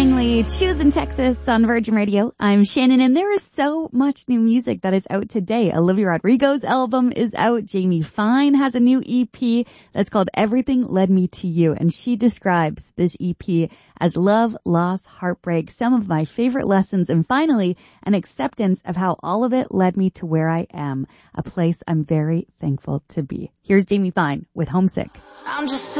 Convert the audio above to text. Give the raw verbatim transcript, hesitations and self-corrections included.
Langley, Choosing Texas on Virgin Radio. I'm Shannon, and there is so much new music that is out today. Olivia Rodrigo's album is out. Jamie Fine has a new E P that's called Everything Led Me to You, and she describes this E P as love, loss, heartbreak, some of my favorite lessons, and finally, an acceptance of how all of it led me to where I am, a place I'm very thankful to be. Here's Jamie Fine with Homesick. I'm just